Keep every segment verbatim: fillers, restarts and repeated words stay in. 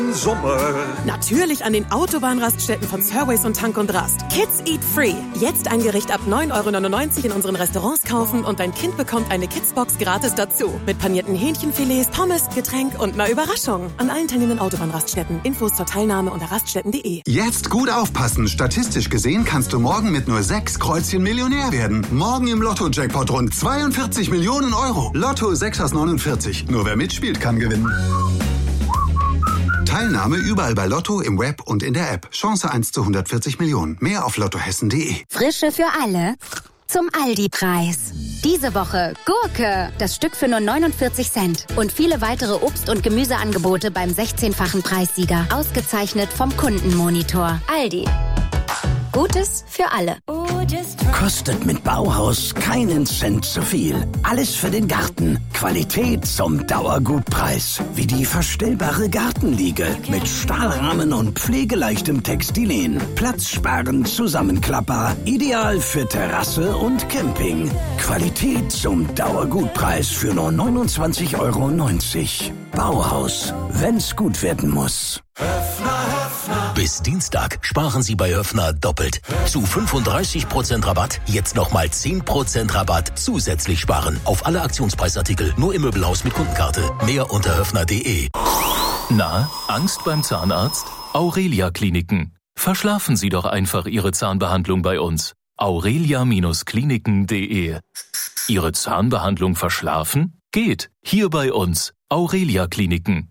Sommer. Natürlich an den Autobahnraststätten von Surways und Tank und Rast. Kids Eat Free. Jetzt ein Gericht ab neun Euro neunundneunzig in unseren Restaurants kaufen und dein Kind bekommt eine Kidsbox gratis dazu. Mit panierten Hähnchenfilets, Pommes, Getränk und einer Überraschung. An allen teilnehmenden Autobahnraststätten. Infos zur Teilnahme unter raststätten punkt de. Jetzt gut aufpassen. Statistisch gesehen kannst du morgen mit nur sechs Kreuzchen Millionär werden. Morgen im Lotto-Jackpot rund zweiundvierzig Millionen Euro. Lotto sechs aus neunundvierzig. Nur wer mitspielt, kann gewinnen. Teilnahme überall bei Lotto, im Web und in der App. Chance eins zu hundertvierzig Millionen. Mehr auf lottohessen punkt de. Frische für alle zum Aldi-Preis. Diese Woche Gurke, das Stück für nur neunundvierzig Cent. Und viele weitere Obst- und Gemüseangebote beim sechzehnfachen Preissieger. Ausgezeichnet vom Kundenmonitor. Aldi. Gutes für alle. Kostet mit Bauhaus keinen Cent zu viel. Alles für den Garten. Qualität zum Dauergutpreis. Wie die verstellbare Gartenliege mit Stahlrahmen und pflegeleichtem Textilen. Platzsparend Zusammenklapper. Ideal für Terrasse und Camping. Qualität zum Dauergutpreis für nur neunundzwanzig Euro neunzig. Bauhaus. Wenn's gut werden muss. Bis Dienstag sparen Sie bei Höffner doppelt. Zu fünfunddreißig Prozent Rabatt, jetzt nochmal zehn Prozent Rabatt zusätzlich sparen. Auf alle Aktionspreisartikel, nur im Möbelhaus mit Kundenkarte. Mehr unter höffner punkt de. Na, Angst beim Zahnarzt? Aurelia Kliniken. Verschlafen Sie doch einfach Ihre Zahnbehandlung bei uns. aurelia Kliniken punkt de. Ihre Zahnbehandlung verschlafen? Geht. Hier bei uns. Aurelia Kliniken.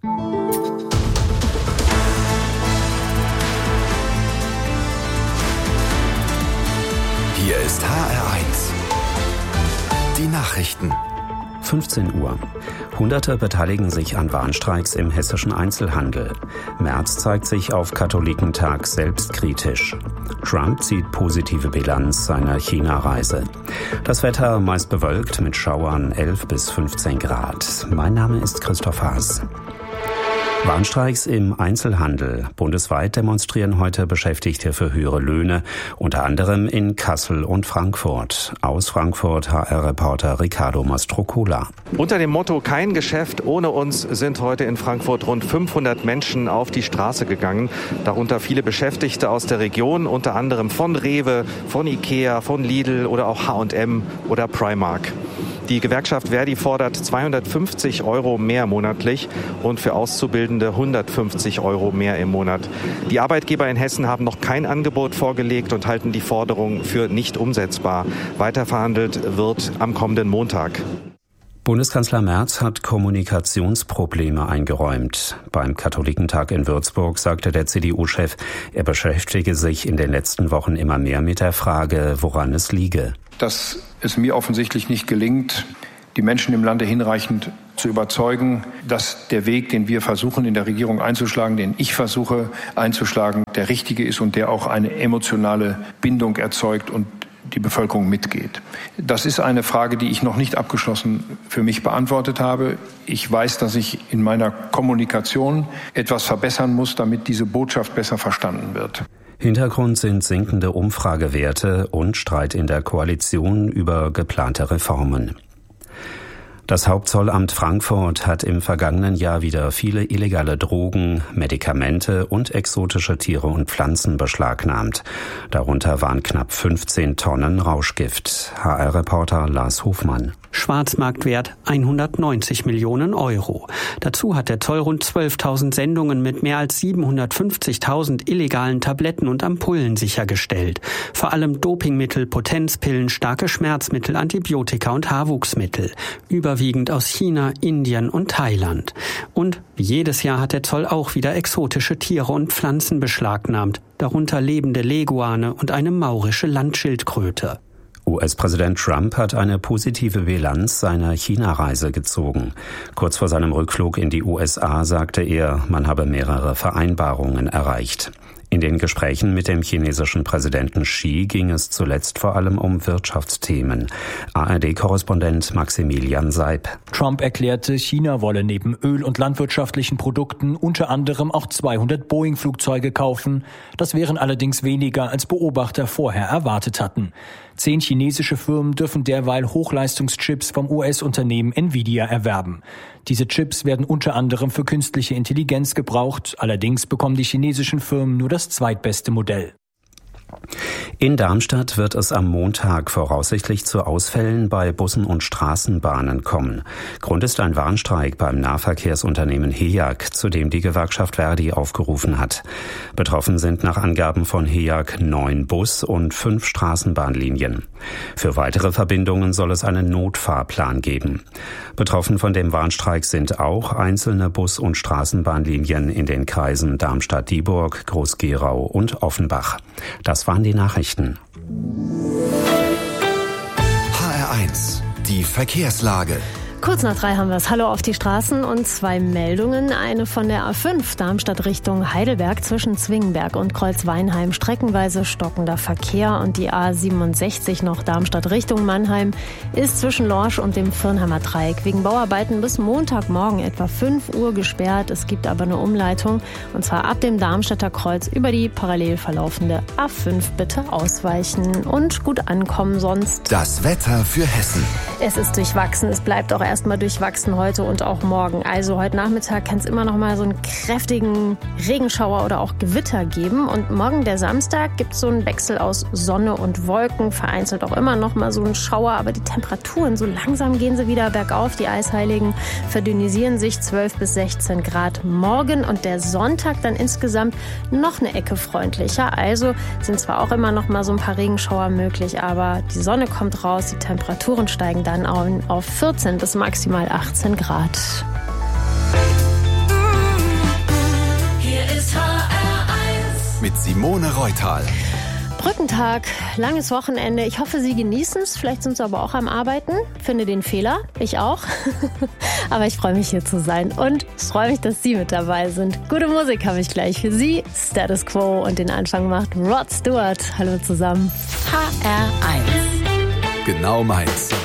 Hier ist H R eins. Die Nachrichten. fünfzehn Uhr. Hunderte beteiligen sich an Warnstreiks im hessischen Einzelhandel. Merz zeigt sich auf Katholikentag selbstkritisch. Trump zieht positive Bilanz seiner China-Reise. Das Wetter meist bewölkt mit Schauern elf bis fünfzehn Grad. Mein Name ist Christoph Haas. Warnstreiks im Einzelhandel. Bundesweit demonstrieren heute Beschäftigte für höhere Löhne, unter anderem in Kassel und Frankfurt. Aus Frankfurt H R-Reporter Ricardo Mastrocola. Unter dem Motto Kein Geschäft ohne uns sind heute in Frankfurt rund fünfhundert Menschen auf die Straße gegangen. Darunter viele Beschäftigte aus der Region, unter anderem von Rewe, von Ikea, von Lidl oder auch H und M oder Primark. Die Gewerkschaft Verdi fordert zweihundertfünfzig Euro mehr monatlich und für Auszubildende hundertfünfzig Euro mehr im Monat. Die Arbeitgeber in Hessen haben noch kein Angebot vorgelegt und halten die Forderung für nicht umsetzbar. Weiterverhandelt wird am kommenden Montag. Bundeskanzler Merz hat Kommunikationsprobleme eingeräumt. Beim Katholikentag in Würzburg sagte der C D U-Chef, er beschäftige sich in den letzten Wochen immer mehr mit der Frage, woran es liege. Dass es mir offensichtlich nicht gelingt, die Menschen im Lande hinreichend zu überzeugen, dass der Weg, den wir versuchen in der Regierung einzuschlagen, den ich versuche einzuschlagen, der richtige ist und der auch eine emotionale Bindung erzeugt und die Bevölkerung mitgeht. Das ist eine Frage, die ich noch nicht abgeschlossen für mich beantwortet habe. Ich weiß, dass ich in meiner Kommunikation etwas verbessern muss, damit diese Botschaft besser verstanden wird. Hintergrund sind sinkende Umfragewerte und Streit in der Koalition über geplante Reformen. Das Hauptzollamt Frankfurt hat im vergangenen Jahr wieder viele illegale Drogen, Medikamente und exotische Tiere und Pflanzen beschlagnahmt. Darunter waren knapp fünfzehn Tonnen Rauschgift. H R-Reporter Lars Hofmann. Schwarzmarktwert hundertneunzig Millionen Euro. Dazu hat der Zoll rund zwölftausend Sendungen mit mehr als siebenhundertfünfzigtausend illegalen Tabletten und Ampullen sichergestellt. Vor allem Dopingmittel, Potenzpillen, starke Schmerzmittel, Antibiotika und Haarwuchsmittel. Überwiegend aus China, Indien und Thailand. Und wie jedes Jahr hat der Zoll auch wieder exotische Tiere und Pflanzen beschlagnahmt. Darunter lebende Leguane und eine maurische Landschildkröte. U S-Präsident Trump hat eine positive Bilanz seiner China-Reise gezogen. Kurz vor seinem Rückflug in die U S A sagte er, man habe mehrere Vereinbarungen erreicht. In den Gesprächen mit dem chinesischen Präsidenten Xi ging es zuletzt vor allem um Wirtschaftsthemen. A R D-Korrespondent Maximilian Seib. Trump erklärte, China wolle neben Öl- und landwirtschaftlichen Produkten unter anderem auch zweihundert Boeing-Flugzeuge kaufen. Das wären allerdings weniger, als Beobachter vorher erwartet hatten. Zehn chinesische Firmen dürfen derweil Hochleistungschips vom U S-Unternehmen Nvidia erwerben. Diese Chips werden unter anderem für künstliche Intelligenz gebraucht. Allerdings bekommen die chinesischen Firmen nur das zweitbeste Modell. In Darmstadt wird es am Montag voraussichtlich zu Ausfällen bei Bussen und Straßenbahnen kommen. Grund ist ein Warnstreik beim Nahverkehrsunternehmen H E A G, zu dem die Gewerkschaft Verdi aufgerufen hat. Betroffen sind nach Angaben von H E A G neun Bus- und fünf Straßenbahnlinien. Für weitere Verbindungen soll es einen Notfahrplan geben. Betroffen von dem Warnstreik sind auch einzelne Bus- und Straßenbahnlinien in den Kreisen Darmstadt-Dieburg, Groß-Gerau und Offenbach. Das waren die Nachrichten. H R eins, die Verkehrslage. Kurz nach drei haben wir es. Hallo auf die Straßen und zwei Meldungen. Eine von der A fünf Darmstadt Richtung Heidelberg zwischen Zwingenberg und Kreuzweinheim. Streckenweise stockender Verkehr. Und die A siebenundsechzig noch Darmstadt Richtung Mannheim ist zwischen Lorsch und dem Firnheimer Dreieck wegen Bauarbeiten bis Montagmorgen etwa fünf Uhr gesperrt. Es gibt aber eine Umleitung. Und zwar ab dem Darmstädter Kreuz über die parallel verlaufende A fünf bitte ausweichen und gut ankommen sonst. Das Wetter für Hessen. Es ist durchwachsen. Es bleibt auch erstmal durchwachsen heute und auch morgen. Also heute Nachmittag kann es immer noch mal so einen kräftigen Regenschauer oder auch Gewitter geben. Und morgen, der Samstag, gibt es so einen Wechsel aus Sonne und Wolken. Vereinzelt auch immer noch mal so einen Schauer. Aber die Temperaturen, so langsam gehen sie wieder bergauf. Die Eisheiligen verdünnisieren sich zwölf bis sechzehn Grad morgen. Und der Sonntag dann insgesamt noch eine Ecke freundlicher. Also sind zwar auch immer noch mal so ein paar Regenschauer möglich, aber die Sonne kommt raus. Die Temperaturen steigen dann auf vierzehn bis maximal achtzehn Grad. Hier ist H R eins mit Simone Reutal. Brückentag, langes Wochenende. Ich hoffe, Sie genießen es. Vielleicht sind Sie aber auch am Arbeiten. Finde den Fehler. Ich auch. Aber ich freue mich, hier zu sein. Und ich freue mich, dass Sie mit dabei sind. Gute Musik habe ich gleich für Sie. Status Quo. Und den Anfang macht Rod Stewart. Hallo zusammen. H R eins. Genau meins.